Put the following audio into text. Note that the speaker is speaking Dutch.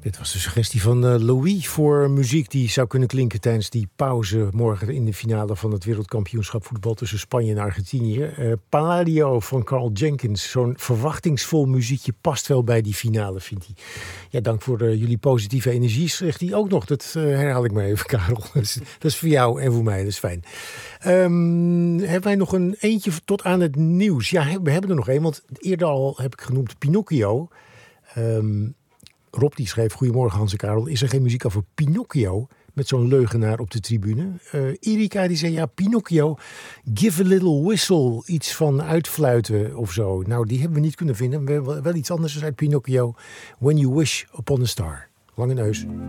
Dit was de suggestie van Louis voor muziek die zou kunnen klinken tijdens die pauze morgen in de finale van het wereldkampioenschap voetbal tussen Spanje en Argentinië. Palladio van Carl Jenkins, zo'n verwachtingsvol muziekje past wel bij die finale, vindt hij. Ja, dank voor jullie positieve energie, zegt hij ook nog. Dat herhaal ik maar even, Karel. Dat is voor jou en voor mij, dat is fijn. Hebben wij nog een eentje tot aan het nieuws? Ja, we hebben er nog één, want eerder al heb ik genoemd Pinocchio. Rob die schreef, goedemorgen Hans en Karel, is er geen muziek over Pinocchio met zo'n leugenaar op de tribune? Erika die zei, ja, Pinocchio, give a little whistle, iets van uitfluiten of zo. Nou, die hebben we niet kunnen vinden. We hebben wel iets anders uit Pinocchio, When You Wish Upon a Star. Lange neus.